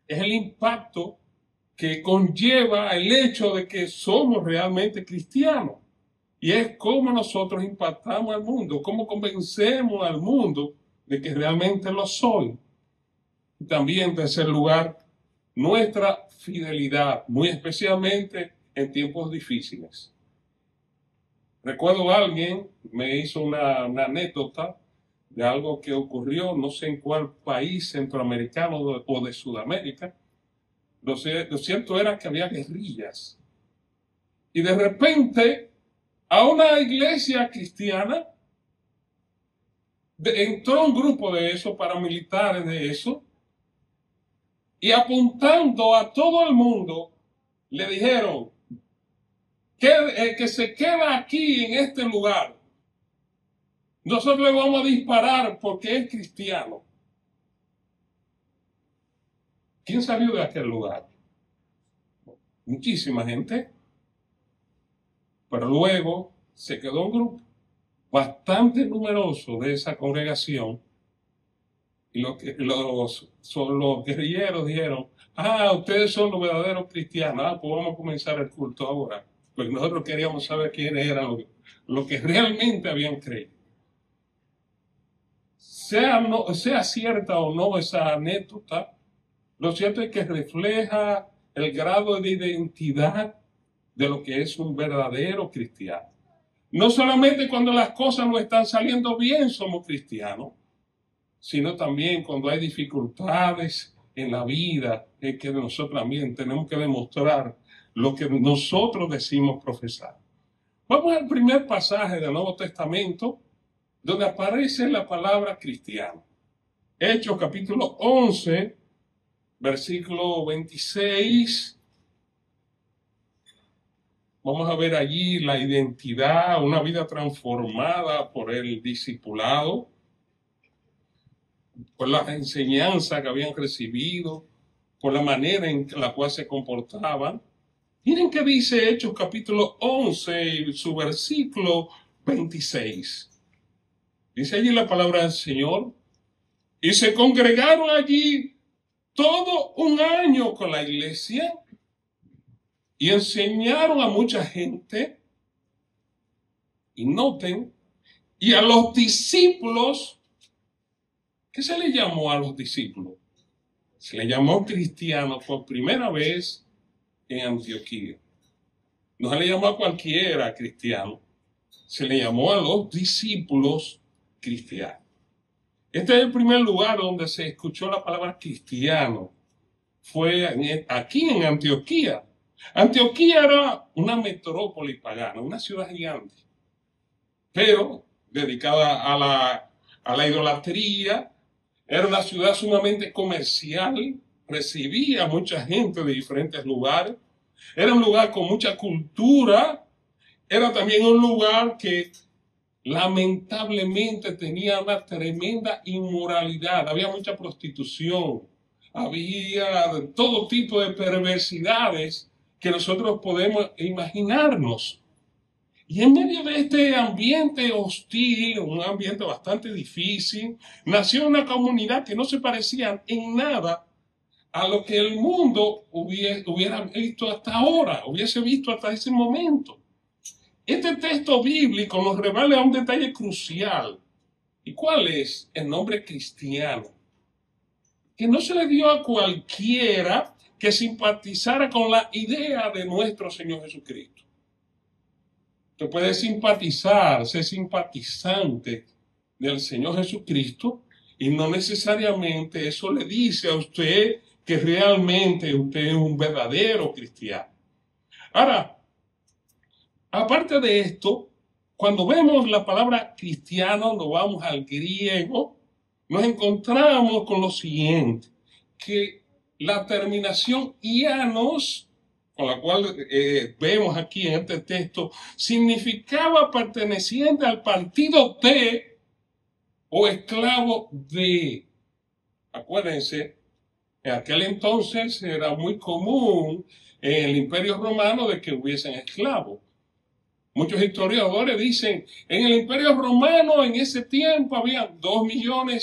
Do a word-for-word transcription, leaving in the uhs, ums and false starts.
es el impacto que conlleva el hecho de que somos realmente cristianos. Y es cómo nosotros impactamos al mundo, cómo convencemos al mundo de que realmente lo soy. Y también, en tercer lugar, nuestra fidelidad, muy especialmente en tiempos difíciles. Recuerdo a alguien me hizo una, una anécdota de algo que ocurrió, no sé en cuál país centroamericano o de Sudamérica. Lo, lo cierto era que había guerrillas. Y de repente, a una iglesia cristiana, de, entró un grupo de esos paramilitares de eso, y apuntando a todo el mundo, le dijeron que, eh, que se queda aquí en este lugar. Nosotros le vamos a disparar porque es cristiano. ¿Quién salió de aquel lugar? Muchísima gente. Pero luego se quedó un grupo bastante numeroso de esa congregación. Y los, los, son los guerrilleros dijeron, ah, ustedes son los verdaderos cristianos, ah, pues vamos a comenzar el culto ahora. Pues nosotros queríamos saber quiénes eran los, los que realmente habían creído. Sea, no, sea cierta o no esa anécdota, lo cierto es que refleja el grado de identidad de lo que es un verdadero cristiano. No solamente cuando las cosas no están saliendo bien somos cristianos, sino también cuando hay dificultades en la vida, en que nosotros también tenemos que demostrar lo que nosotros decimos profesar. Vamos al primer pasaje del Nuevo Testamento, donde aparece la palabra cristiano. Hechos capítulo once, versículo veintiséis. Vamos a ver allí la identidad, una vida transformada por el discipulado, por la enseñanza que habían recibido, por la manera en la cual se comportaban. Miren qué dice Hechos capítulo once, su versículo veintiséis. Dice allí la palabra del Señor, y se congregaron allí todo un año con la iglesia y enseñaron a mucha gente. Y noten, y a los discípulos, ¿qué se le llamó a los discípulos? Se le llamó cristianos por primera vez en Antioquía. No se le llamó a cualquiera cristiano, se le llamó a los discípulos cristianos. Este es el primer lugar donde se escuchó la palabra cristiano. Fue aquí en Antioquía. Antioquía era una metrópoli pagana, una ciudad gigante, pero dedicada a la, a la idolatría. Era una ciudad sumamente comercial, recibía mucha gente de diferentes lugares. Era un lugar con mucha cultura. Era también un lugar que lamentablemente tenía una tremenda inmoralidad. Había mucha prostitución, había todo tipo de perversidades que nosotros podemos imaginarnos. Y en medio de este ambiente hostil, un ambiente bastante difícil, nació una comunidad que no se parecía en nada a lo que el mundo hubiera, hubiera visto hasta ahora, hubiese visto hasta ese momento. Este texto bíblico nos revela un detalle crucial. ¿Y cuál es? El nombre cristiano. Que no se le dio a cualquiera que simpatizara con la idea de nuestro Señor Jesucristo. Usted puede simpatizar, ser simpatizante del Señor Jesucristo, y no necesariamente eso le dice a usted que realmente usted es un verdadero cristiano. Ahora, aparte de esto, cuando vemos la palabra cristiano, nos vamos al griego, nos encontramos con lo siguiente, que la terminación ianos, con la cual eh, vemos aquí en este texto, significaba perteneciente al partido de o esclavo de. Acuérdense, en aquel entonces era muy común en el Imperio Romano de que hubiesen esclavos. Muchos historiadores dicen, en el Imperio Romano en ese tiempo había dos millones